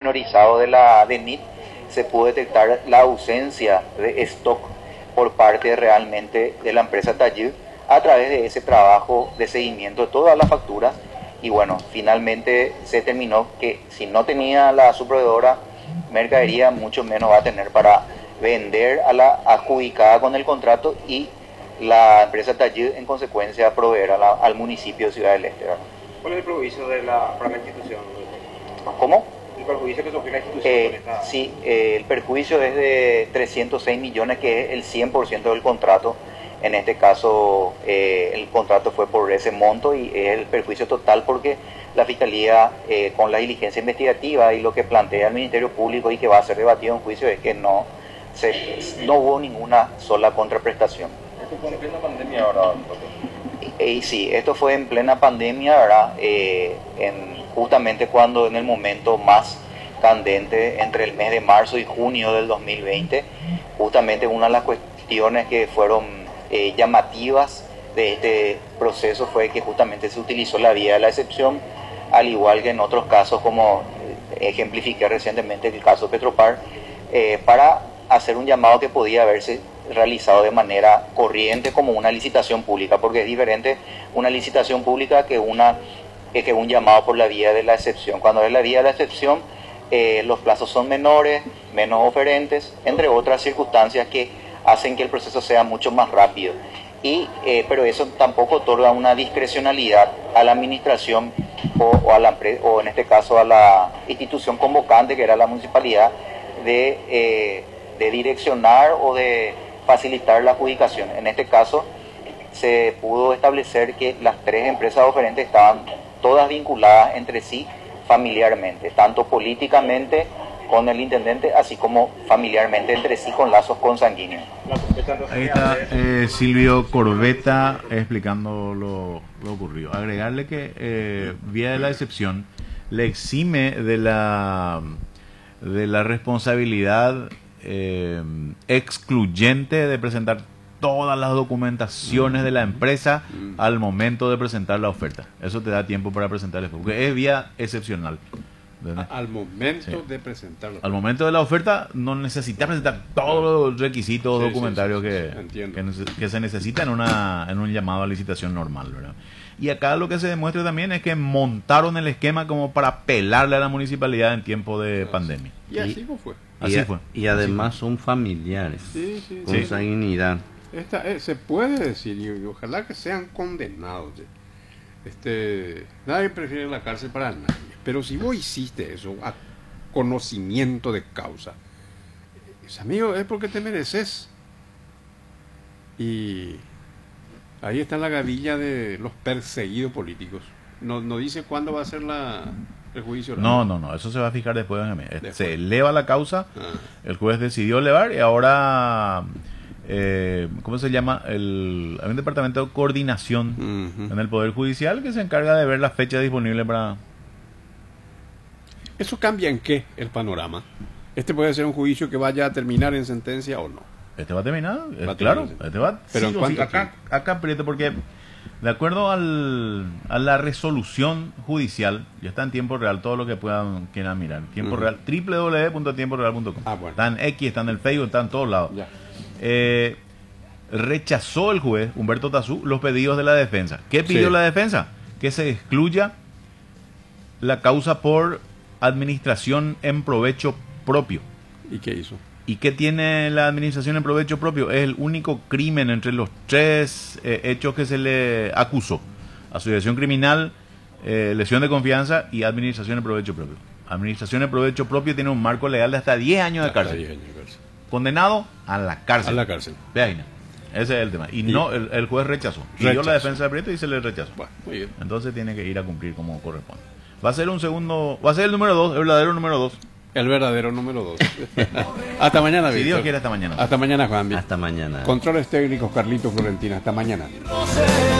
pormenorizado de la DENIT, se pudo detectar la ausencia de stock por parte realmente de la empresa Tayud a través de ese trabajo de seguimiento de todas las facturas. Y bueno, finalmente se determinó que si no tenía la subproveedora mercadería, mucho menos va a tener para vender a la adjudicada con el contrato, y la empresa Tayud en consecuencia proveer al municipio de Ciudad del Este, ¿verdad? ¿Cuál es el perjuicio para la institución? ¿Cómo? ¿El perjuicio que sufre la institución con esta? Sí, el perjuicio es de 306 millones, que es el 100% del contrato. En este caso, el contrato fue por ese monto y es el perjuicio total, porque la Fiscalía, con la diligencia investigativa y lo que plantea el Ministerio Público y que va a ser debatido en juicio, es que no hubo ninguna sola contraprestación. Esto fue en plena pandemia ahora, Sí, esto fue en plena pandemia, ¿verdad? Justamente cuando en el momento más candente, entre el mes de marzo y junio del 2020, justamente una de las cuestiones que fueron llamativas de este proceso fue que justamente se utilizó la vía de la excepción, al igual que en otros casos, como ejemplifiqué recientemente el caso Petropar, para hacer un llamado que podía haberse realizado de manera corriente como una licitación pública, porque es diferente una licitación pública que un llamado por la vía de la excepción. Cuando es la vía de la excepción, los plazos son menores, menos oferentes, entre otras circunstancias que hacen que el proceso sea mucho más rápido. Pero eso tampoco otorga una discrecionalidad a la administración o en este caso a la institución convocante, que era la municipalidad, de direccionar o de facilitar la adjudicación. En este caso se pudo establecer que las tres empresas oferentes estaban todas vinculadas entre sí familiarmente, tanto políticamente con el intendente, así como familiarmente entre sí con lazos consanguíneos. Ahí está Silvio Corbetta explicando lo ocurrido. Agregarle que vía de la excepción le exime de la responsabilidad excluyente de presentar todas las documentaciones de la empresa al momento de presentar la oferta. Eso te da tiempo para presentarle, porque es vía excepcional. Al momento de presentarlo. Al momento de la oferta no necesitas presentar todos los requisitos documentarios que se necesitan en un llamado a licitación normal, ¿verdad? Y acá lo que se demuestra también es que montaron el esquema como para pelarle a la municipalidad en tiempo de pandemia. Y así fue. Así fue. Y además son familiares, con sanguinidad. Se puede decir, y ojalá que sean condenados. Nadie prefiere la cárcel para nadie. Pero si vos hiciste eso a conocimiento de causa, amigo, es porque te mereces. Y ahí está la gavilla de los perseguidos políticos. No dice cuándo va a ser el juicio. No, eso se va a fijar después. Se eleva la causa, el juez decidió elevar y ahora, ¿cómo se llama? Hay un departamento de coordinación en el Poder Judicial que se encarga de ver la fecha disponible para... ¿Eso cambia en qué el panorama? ¿Puede ser un juicio que vaya a terminar en sentencia o no? Este va a terminar, claro. Pero en cuanto acá, porque de acuerdo a la resolución judicial, ya está en tiempo real, todo lo que quieran mirar. Tiempo real, www.tiemporeal.com. Bueno. Está en X, está en el Facebook, está en todos lados. Rechazó el juez Humberto Tazú los pedidos de la defensa. ¿Qué pidió la defensa? Que se excluya la causa por administración en provecho propio. ¿Y qué hizo? ¿Y qué tiene la administración en provecho propio? Es el único crimen entre los tres hechos que se le acusó: asociación criminal, lesión de confianza y administración en provecho propio. Administración en provecho propio tiene un marco legal de hasta 10 años de cárcel. 10 años de cárcel. Condenado a la cárcel. A la cárcel. Ve ahí, ese es el tema. Y no, el juez rechazó. Pidió la defensa de Prieto y se le rechazó. Bueno, muy bien. Entonces tiene que ir a cumplir como corresponde. Va a ser el número 2, el verdadero número 2. El verdadero número 2. Hasta mañana, Víctor. Si Dios quiere, hasta mañana. Hasta mañana, Juan. Hasta mañana. Controles técnicos, Carlitos Florentina. Hasta mañana.